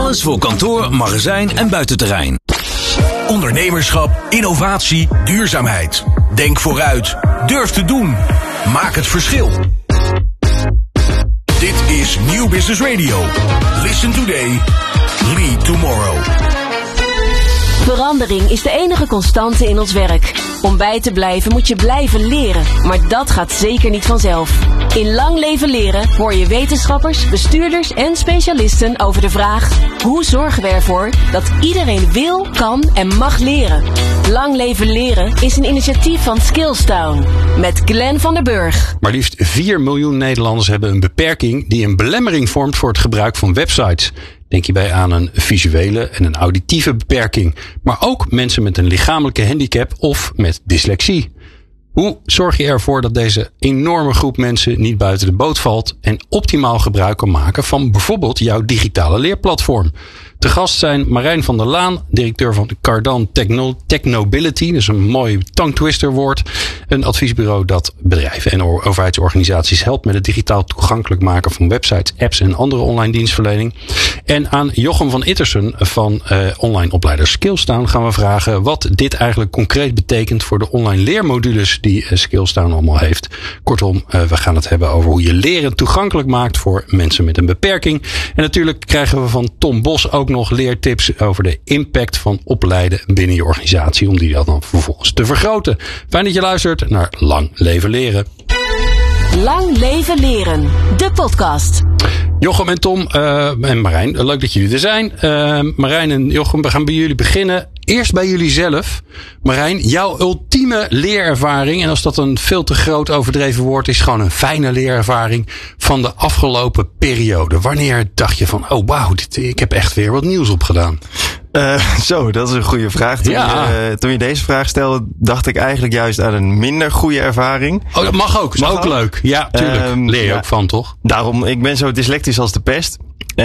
Alles voor kantoor, magazijn en buitenterrein. Ondernemerschap, innovatie, duurzaamheid. Denk vooruit. Durf te doen. Maak het verschil. Dit is Nieuw Business Radio. Listen today. Lead tomorrow. Verandering is de enige constante in ons werk. Om bij te blijven moet je blijven leren. Maar dat gaat zeker niet vanzelf. In Lang Leven Leren hoor je wetenschappers, bestuurders en specialisten over de vraag: hoe zorgen we ervoor dat iedereen wil, kan en mag leren? Lang Leven Leren is een initiatief van Skillstown. Met Glenn van der Burg. Maar liefst 4 miljoen Nederlanders hebben een beperking die een belemmering vormt voor het gebruik van websites. Denk hierbij aan een visuele en een auditieve beperking. Maar ook mensen met een lichamelijke handicap of met dyslexie. Hoe zorg je ervoor dat deze enorme groep mensen niet buiten de boot valt en optimaal gebruik kan maken van bijvoorbeeld jouw digitale leerplatform? Te gast zijn Marijn van der Laan, directeur van Cardan Technobility. Dat is een mooi tongue-twister woord. Een adviesbureau dat bedrijven en overheidsorganisaties helpt met het digitaal toegankelijk maken van websites, apps en andere online dienstverlening. En aan Jochem van Ittersen van online opleider Skillstown gaan we vragen wat dit eigenlijk concreet betekent voor de online leermodules die Skillstown allemaal heeft. Kortom, we gaan het hebben over hoe je leren toegankelijk maakt voor mensen met een beperking. En natuurlijk krijgen we van Tom Bos ook nog leertips over de impact van opleiden binnen je organisatie, om die dan vervolgens te vergroten. Fijn dat je luistert naar Lang Leven Leren. Lang Leven Leren, de podcast. Jochem en Tom en Marijn, leuk dat jullie er zijn. Marijn en Jochem, we gaan bij jullie beginnen. Eerst bij jullie zelf. Marijn, jouw ultieme leerervaring, en als dat een veel te groot overdreven woord is, gewoon een fijne leerervaring van de afgelopen periode. Wanneer dacht je van, oh wauw, ik heb echt weer wat nieuws opgedaan? Dat is een goede vraag. Toen je deze vraag stelde, dacht ik eigenlijk juist aan een minder goede ervaring. Oh, dat mag ook. Is ook leuk. Ja, tuurlijk. Leer je ook van, toch? Daarom, ik ben zo dyslectisch als de pest.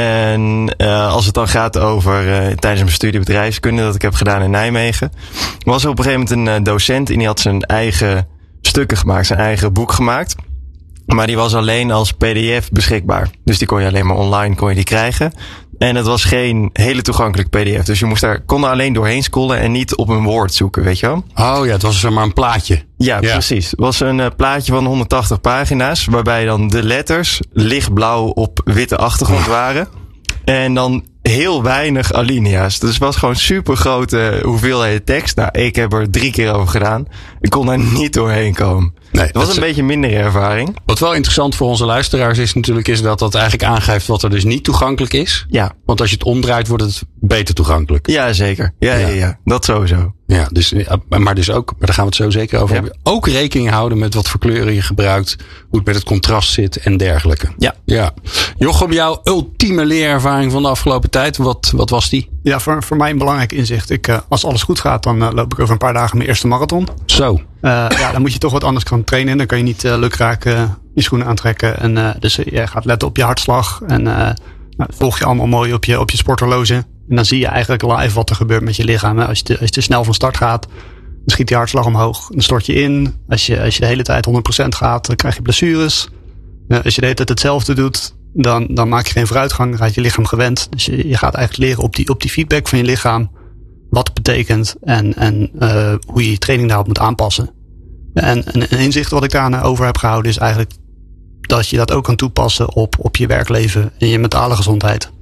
En als het dan gaat over tijdens mijn studie bedrijfskunde dat ik heb gedaan in Nijmegen, was er op een gegeven moment een docent en die had zijn eigen stukken gemaakt, zijn eigen boek gemaakt. Maar die was alleen als PDF beschikbaar. Dus die kon je alleen maar online krijgen. En het was geen hele toegankelijk PDF. Dus je kon er alleen doorheen scrollen en niet op een woord zoeken, weet je wel? Oh ja, het was maar een plaatje. Ja, precies. Het was een plaatje van 180 pagina's, waarbij dan de letters lichtblauw op witte achtergrond waren. En dan heel weinig alinea's. Dus het was gewoon super grote hoeveelheid tekst. Nou, ik heb er 3 keer over gedaan. Ik kon er niet doorheen komen. Nee, dat was een beetje minder ervaring. Wat wel interessant voor onze luisteraars is natuurlijk, is dat eigenlijk aangeeft wat er dus niet toegankelijk is. Ja. Want als je het omdraait, wordt het beter toegankelijk. Ja, zeker. Ja. Dat sowieso. Ja, maar daar gaan we het zo zeker over hebben. Ook rekening houden met wat voor kleuren je gebruikt, hoe het met het contrast zit en dergelijke. Ja. Jochem, jouw ultieme leerervaring van de afgelopen tijd, wat was die? Ja, voor mij een belangrijk inzicht. Als alles goed gaat, dan loop ik over een paar dagen mijn eerste marathon. Zo. Dan moet je toch wat anders gaan trainen. Dan kan je niet lukraak je schoenen aantrekken. En dus je gaat letten op je hartslag. En volg je allemaal mooi op je sporthorloge. En dan zie je eigenlijk live wat er gebeurt met je lichaam. Als je te snel van start gaat, dan schiet die hartslag omhoog. Dan stort je in. Als je de hele tijd 100% gaat, dan krijg je blessures. Als je de hele tijd hetzelfde doet, dan maak je geen vooruitgang. Dan raakt je lichaam gewend. Dus je gaat eigenlijk leren op die feedback van je lichaam wat het betekent en hoe je je training daarop moet aanpassen. En een inzicht wat ik daarna over heb gehouden is eigenlijk dat je dat ook kan toepassen op je werkleven en je mentale gezondheid.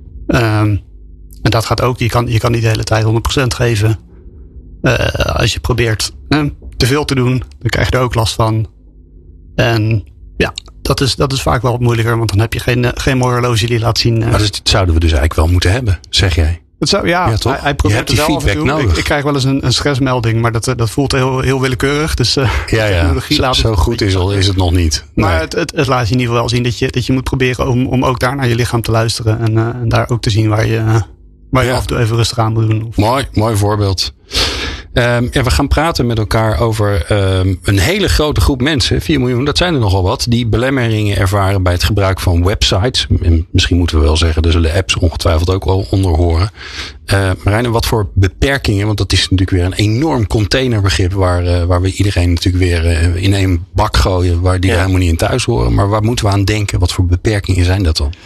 En dat gaat ook. Je kan niet de hele tijd 100% geven. Als je probeert te veel te doen, dan krijg je er ook last van. En ja, dat is vaak wel wat moeilijker, want dan heb je geen mooi horloge die laat zien. Maar dat zouden we dus eigenlijk wel moeten hebben, zeg jij? Toch? Hij probeert het wel af en toe. Nodig. Ik krijg wel eens een stressmelding, maar dat voelt heel willekeurig. Dus zo goed is het nog niet. Nee. Maar het laat je in ieder geval wel zien dat je moet proberen om ook daar naar je lichaam te luisteren. En daar ook te zien waar je af en toe even rustig aan moet doen. Mooi voorbeeld. We gaan praten met elkaar over een hele grote groep mensen, 4 miljoen, dat zijn er nogal wat, die belemmeringen ervaren bij het gebruik van websites. En misschien moeten we wel zeggen, daar zullen apps ongetwijfeld ook wel onder horen. Marijn, wat voor beperkingen, want dat is natuurlijk weer een enorm containerbegrip waar we iedereen natuurlijk weer in één bak gooien, waar die helemaal niet in thuis horen. Maar waar moeten we aan denken? Wat voor beperkingen zijn dat dan?